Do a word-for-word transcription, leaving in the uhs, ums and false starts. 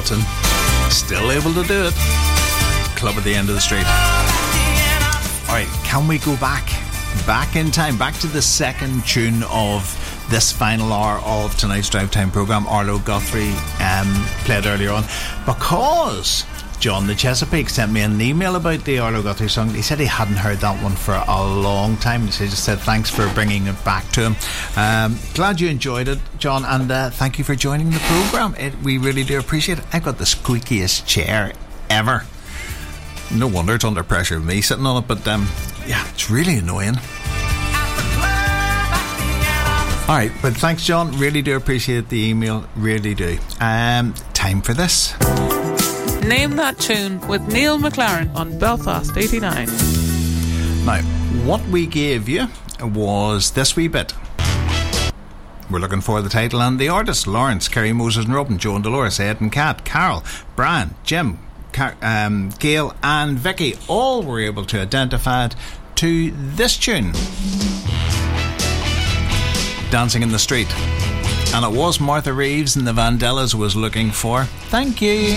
Hamilton. Still able to do it. Club at the End of the Street. Alright, can we go back? Back in time, back to the second tune of this final hour of tonight's Drive Time programme. Arlo Guthrie um, played earlier on, because John the Chesapeake sent me an email about the Arlo Guthrie song. He said he hadn't heard that one for a long time. He just said thanks for bringing it back to him. Um, glad you enjoyed it, John, and uh, thank you for joining the programme. It, we really do appreciate it. I've got the squeakiest chair ever. No wonder it's under pressure of me sitting on it, but um, yeah, it's really annoying. Alright, but thanks, John. Really do appreciate the email. Really do. Um, time for this. Name That Tune with Neil McLaren on Belfast eighty-nine. Now, what we gave you was this wee bit. We're looking for the title and the artist. Lawrence, Kerry, Moses and Robin, Joe and Dolores, Ed and Kat, Carol, Brian, Jim, Car- um, Gail and Vicky all were able to identify it to this tune, Dancing in the Street. And it was Martha Reeves and the Vandellas was looking for. Thank you.